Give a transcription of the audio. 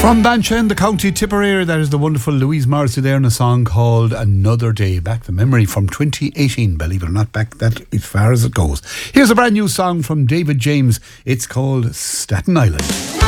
From Bancha, the County Tipperary, that is the wonderful Louise Morrissey there in a song called Another Day. Back the memory from 2018, believe it or not, back that as far as it goes. Here's a brand new song from David James. It's called Staten Island.